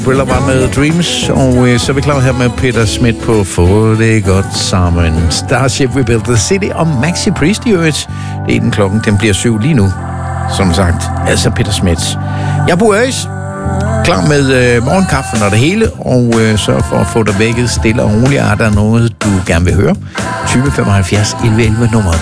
Briller var med Dreams, og så er vi klar her med Peter Smith på Få det godt sammen. Starship Rebuild the City og Maxi Priest i øvrigt. Det er den klokken, den bliver 7 lige nu. Som sagt, altså Peter Smith. Jeg bor Øs, klar med morgenkaffen og det hele, og sørg for at få dig vækket stille og roligt. Er der noget, du gerne vil høre? 20 75 11 11 nummer.